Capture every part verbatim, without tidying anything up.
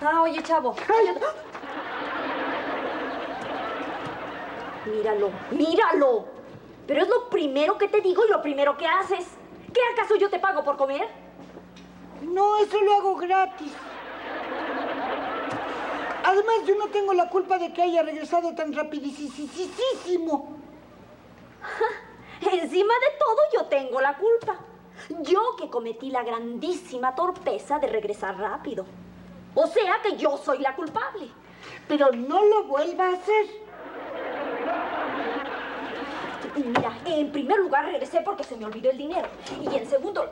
Ah, oye, chavo. Ay. Míralo, míralo. Pero es lo primero que te digo y lo primero que haces. ¿Qué acaso yo te pago por comer? No, eso lo hago gratis. Además, yo no tengo la culpa de que haya regresado tan rapidísimo. Encima de todo, yo tengo la culpa. Yo que cometí la grandísima torpeza de regresar rápido. O sea que yo soy la culpable. Pero no lo vuelva a hacer. Mira, en primer lugar regresé porque se me olvidó el dinero. Y en segundo...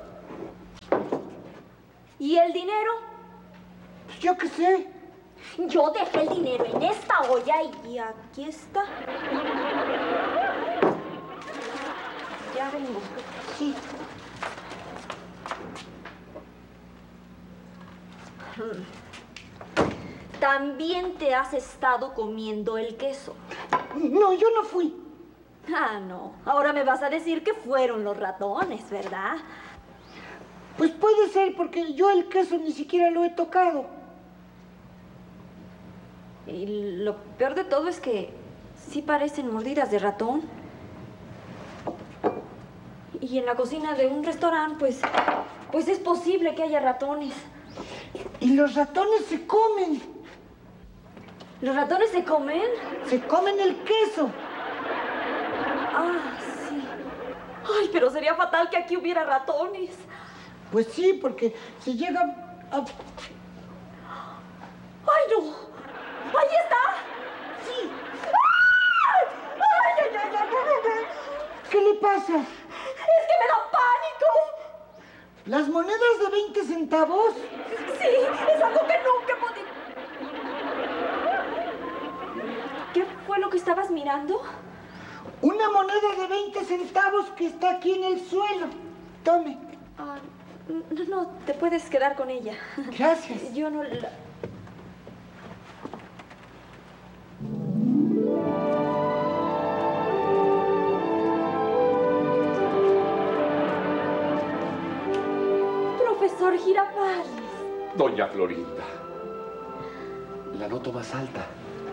¿Y el dinero? Pues yo qué sé. Yo dejé el dinero en esta olla y aquí está. Ya vengo. Sí. También te has estado comiendo el queso. No, yo no fui. Ah, no. Ahora me vas a decir que fueron los ratones, ¿verdad? Pues puede ser, porque yo el queso ni siquiera lo he tocado. Y lo peor de todo es que sí parecen mordidas de ratón. Y en la cocina de un restaurante, pues, pues es posible que haya ratones. Y los ratones se comen. ¿Los ratones se comen? Se comen el queso. Ah, sí. Ay, pero sería fatal que aquí hubiera ratones. Pues sí, porque si llega a... ¡Ay, no! ¡Ahí está! ¡Sí! ¡Ay! ¡Ay, ay, ay, ay, ay, ay! ¿Qué le pasa? ¡Es que me da pánico! ¿Las monedas de veinte centavos? Sí, es algo que nunca podía... ¿Qué fue lo que estabas mirando? Una moneda de veinte centavos que está aquí en el suelo. Tome. Ah, no, no, te puedes quedar con ella. Gracias. Yo no la... Profesor Girafales. Doña Florinda. La noto más alta.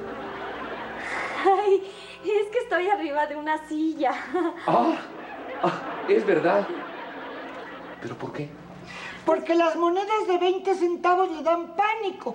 Ay, es que estoy arriba de una silla. Ah, ah, es verdad. ¿Pero por qué? Porque las monedas de veinte centavos le dan pánico.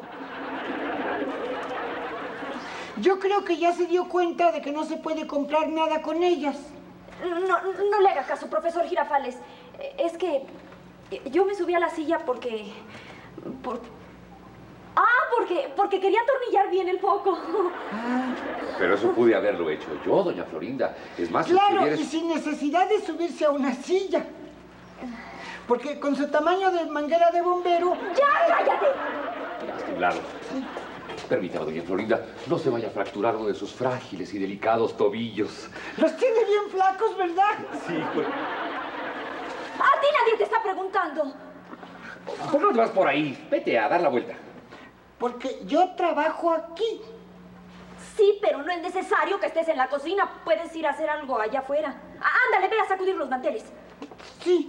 Yo creo que ya se dio cuenta de que no se puede comprar nada con ellas. No, no le haga caso, profesor Girafales. Es que yo me subí a la silla porque... Por... Ah, porque, porque quería atornillar bien el foco. Ah. Pero eso pude haberlo hecho yo, doña Florinda. Es más, claro, si hubieras... y sin necesidad de subirse a una silla. Porque con su tamaño de manguera de bombero... ¡Ya, cállate! Claro. Sí. Permítame, doña Florinda, no se vaya a fracturar uno de sus frágiles y delicados tobillos. Los tiene bien flacos, ¿verdad? Sí, pues... A ti nadie te está preguntando. ¿Por qué no te vas por ahí? Vete a dar la vuelta. Porque yo trabajo aquí. Sí, pero no es necesario que estés en la cocina. Puedes ir a hacer algo allá afuera. Ah, ándale, ve a sacudir los manteles. Sí.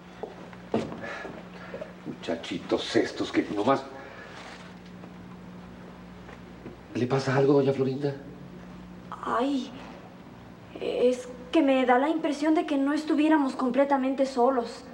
Muchachitos estos que nomás... ¿Le pasa algo, doña Florinda? Ay, es que me da la impresión de que no estuviéramos completamente solos.